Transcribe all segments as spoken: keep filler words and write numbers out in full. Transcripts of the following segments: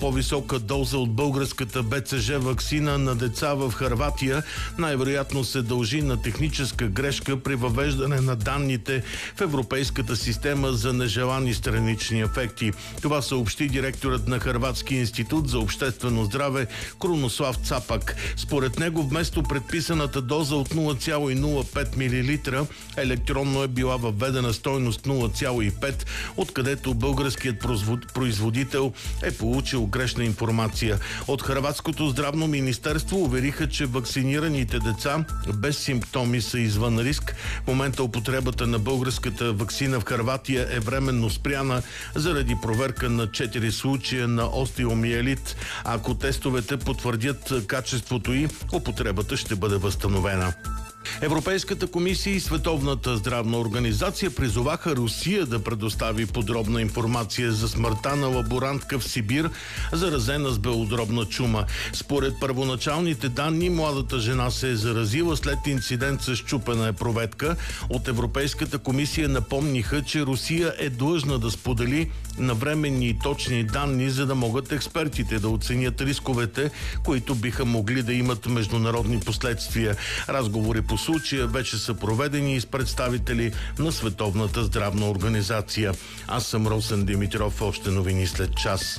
по-висока доза от българската Б Ц Ж ваксина на деца в Хърватия най-вероятно се дължи на техническа грешка при въвеждане на данните в Европейската система за нежелани странични ефекти. Това съобщи директорът на Хърватски институт за обществено здраве Крунослав Цапак. Според него вместо предписаната доза от нула цяло и нула пет милилитра, електронно е била въведена стойност нула цяло и пет, откъдето българският производител е получил грешна информация. От Хърватското здравно министерство увериха, че вакцинираните деца без симптоми са извън риск. В момента употребата на българската ваксина в Хърватия е временно спряна заради проверка на четири случая на остеомиелит. Ако тестовете потвърдят качеството й, употребата ще бъде възстановена. Европейската комисия и Световната здравна организация призоваха Русия да предостави подробна информация за смъртта на лаборантка в Сибир, заразена с белодробна чума. Според първоначалните данни, младата жена се е заразила след инцидент с счупена епроветка. От Европейската комисия напомниха, че Русия е длъжна да сподели навременни и точни данни, за да могат експертите да оценят рисковете, които биха могли да имат международни последствия. Разговори по случая вече са проведени и с представители на Световната здравна организация. Аз съм Росен Димитров. Още новини след час.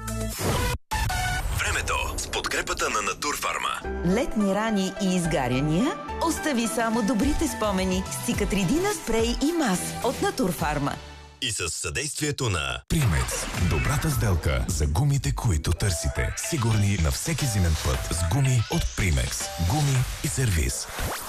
Времето с подкрепата на Натурфарма. Летни рани и изгаряния? Остави само добрите спомени с Цикатридина спрей и мас от Натурфарма. И с съдействието на Примекс. Добрата сделка за гумите, които търсите. Сигурни на всеки зимен път с гуми от Примекс. Гуми и сервиз.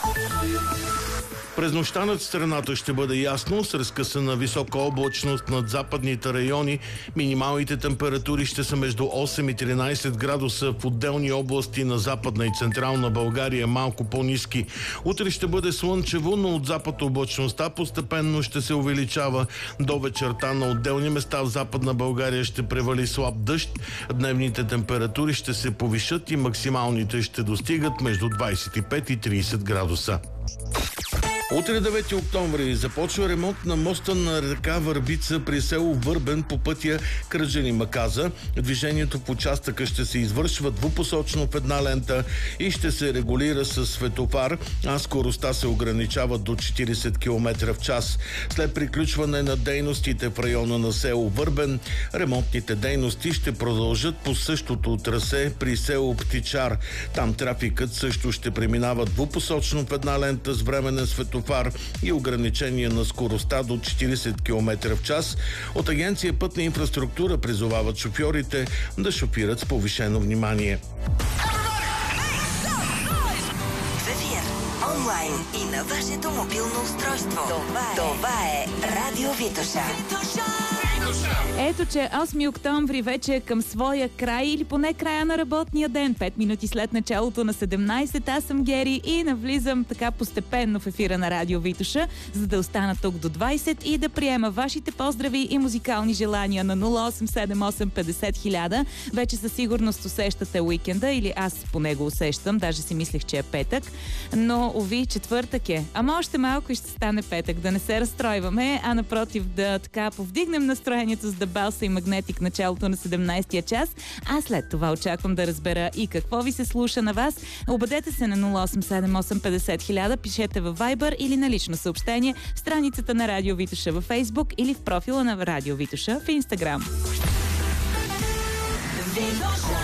През нощта над страната ще бъде ясно, с разкъсана висока облачност над западните райони. Минималните температури ще са между осем и тринайсет градуса, в отделни области на Западна и Централна България малко по-ниски. Утре ще бъде слънчево, но от запад облачността постепенно ще се увеличава. До вечерта на отделни места в Западна България ще превали слаб дъжд. Дневните температури ще се повишат и максималните ще достигат между двайсет и пет и трийсет градуса. Утре, девети октомври, започва ремонт на моста на река Върбица при село Върбен по пътя Кърджали-Маказа. Движението по участъка ще се извършва двупосочно в една лента и ще се регулира с светофар, а скоростта се ограничава до четирийсет километра в час. След приключване на дейностите в района на село Върбен, ремонтните дейности ще продължат по същото трасе при село Птичар. Там трафикът също ще преминава двупосочно в една лента с временен светофар и ограничение на скоростта до четирийсет километра в час. От Агенция Пътна инфраструктура призовават шофьорите да шофират с повишено внимание. В ефир, онлайн и на вашето мобилно устройство. Това е, Това е Радио Витоша. Ето, че осми октомври вече е към своя край или поне края на работния ден. Пет минути след началото на седемнайсет. Аз съм Гери и навлизам така постепенно в ефира на Радио Витоша, за да остана тук до двайсет и да приема вашите поздрави и музикални желания на нула осем седем осем петдесет хиляда. Вече със сигурност усещате уикенда, или аз по него усещам, даже си мислех, че е петък, но уви, четвъртък е. Ама още малко и ще стане петък, да не се разстройваме, а напротив да така повдигнем настроението с Дебалса и Магнетик началото на седемнайсетия час, а след това очаквам да разбера и какво ви се слуша на вас. Обадете се на нула осем седем осем петдесет хиляда, пишете във Viber или на лично съобщение в страницата на Радио Витоша във Facebook или в профила на Радио Витоша в Instagram. Витоша.